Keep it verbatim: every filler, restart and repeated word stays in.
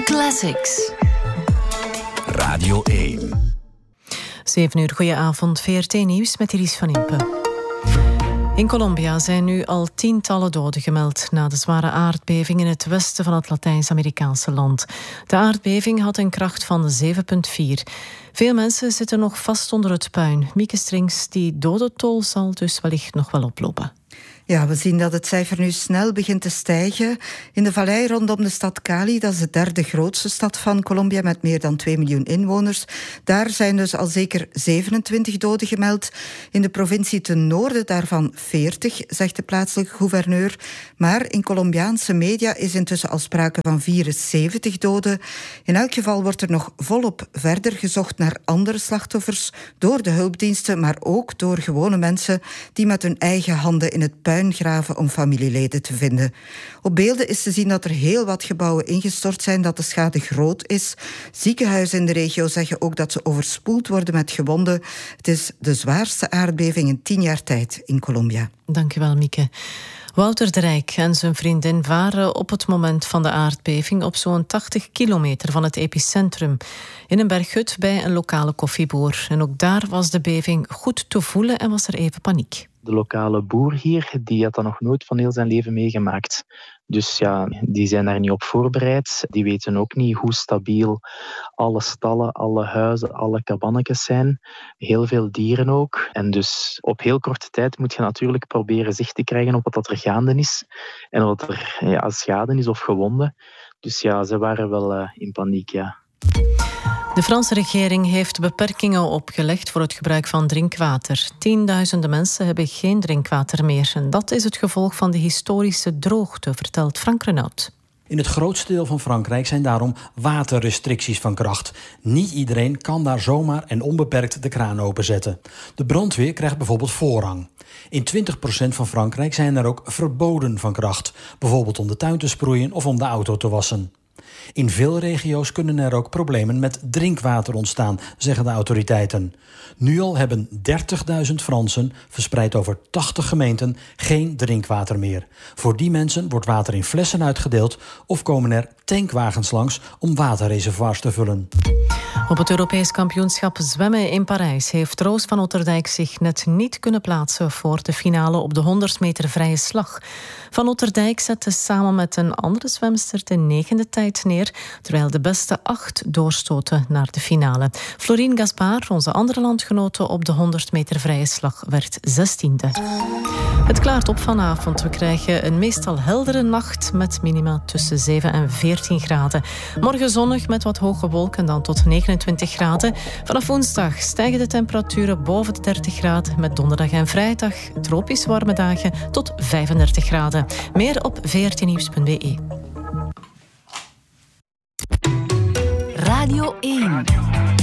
Classics. Radio één. zeven uur, goedenavond. V R T-nieuws met Iris van Impe. In Colombia zijn nu al tientallen doden gemeld na de zware aardbeving in het westen van het Latijns-Amerikaanse land. De aardbeving had een kracht van zeven komma vier. Veel mensen zitten nog vast onder het puin. Mieke Strings, die dodentol zal dus wellicht nog wel oplopen. Ja, we zien dat het cijfer nu snel begint te stijgen. In de vallei rondom de stad Cali, dat is de derde grootste stad van Colombia met meer dan twee miljoen inwoners. Daar zijn dus al zeker zevenentwintig doden gemeld. In de provincie ten noorden daarvan veertig, zegt de plaatselijke gouverneur. Maar in Colombiaanse media is intussen al sprake van vierenzeventig doden. In elk geval wordt er nog volop verder gezocht naar andere slachtoffers door de hulpdiensten, maar ook door gewone mensen die met hun eigen handen in het puin graven om familieleden te vinden. Op beelden is te zien dat er heel wat gebouwen ingestort zijn, dat de schade groot is. Ziekenhuizen in de regio zeggen ook dat ze overspoeld worden met gewonden. Het is de zwaarste aardbeving in tien jaar tijd in Colombia. Dank u wel, Mieke. Wouter de Rijk en zijn vriendin waren op het moment van de aardbeving op zo'n tachtig kilometer van het epicentrum. In een berghut bij een lokale koffieboer. En ook daar was de beving goed te voelen en was er even paniek. De lokale boer hier, die had dat nog nooit van heel zijn leven meegemaakt. Dus ja, die zijn daar niet op voorbereid. Die weten ook niet hoe stabiel alle stallen, alle huizen, alle kabannetjes zijn. Heel veel dieren ook. En dus op heel korte tijd moet je natuurlijk proberen zicht te krijgen op wat er gaande is. En wat er ja, schade is of gewonden. Dus ja, ze waren wel uh, in paniek, ja. De Franse regering heeft beperkingen opgelegd voor het gebruik van drinkwater. Tienduizenden mensen hebben geen drinkwater meer. En dat is het gevolg van de historische droogte, vertelt Frank Renaud. In het grootste deel van Frankrijk zijn daarom waterrestricties van kracht. Niet iedereen kan daar zomaar en onbeperkt de kraan openzetten. De brandweer krijgt bijvoorbeeld voorrang. In twintig procent van Frankrijk zijn er ook verboden van kracht. Bijvoorbeeld om de tuin te sproeien of om de auto te wassen. In veel regio's kunnen er ook problemen met drinkwater ontstaan, zeggen de autoriteiten. Nu al hebben dertigduizend Fransen, verspreid over tachtig gemeenten, geen drinkwater meer. Voor die mensen wordt water in flessen uitgedeeld of komen er tankwagens langs om waterreservoirs te vullen. Op het Europees kampioenschap zwemmen in Parijs heeft Roos van Otterdijk zich net niet kunnen plaatsen voor de finale op de honderd meter vrije slag. Van Otterdijk zette samen met een andere zwemster de negende tijd neer, terwijl de beste acht doorstoten naar de finale. Florine Gaspard, onze andere landgenote op de honderd meter vrije slag, werd zestiende. Het klaart op vanavond. We krijgen een meestal heldere nacht met minima tussen zeven en veertien graden. Morgen zonnig met wat hoge wolken, dan tot negenentwintig graden. Vanaf woensdag stijgen de temperaturen boven de dertig graden, met donderdag en vrijdag tropisch warme dagen tot vijfendertig graden. Meer op v r t nieuws punt b e. Radio één.